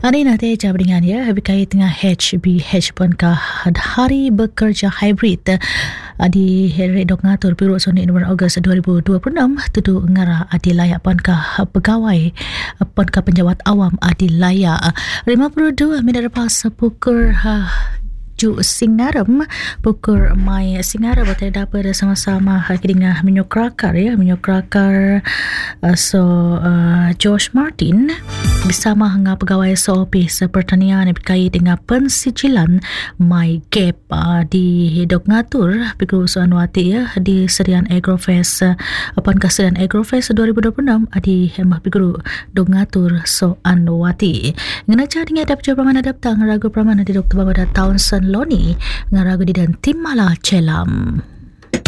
Hari nanti jawab dengan ya berkait dengan HBH pun kah hari bekerja hybrid di hari dok ngatur Biro Soni Nombor Ogos 2026 tudu ngara adi layak pun kah pegawai pun kah penjawat awam adi layak 52 minit lepas pukul Ju Singaram pukul mai Singaram berada dapat sama-sama dengan menyokrakar Josh Martin bersama dengan pegawai SOP Pertanian berkait dengan pensijilan My Gap di Dok Ngatur Pikul Suanwati di Serian Agrofest apun Serian Agrofest 2026 di Hemah Pikul Dok Ngatur Suanwati ngenaja dengan ada perjuangan adaptang ragu pramana di Dr. Babada Townsend Loni ngaragu di dan Timala Celam.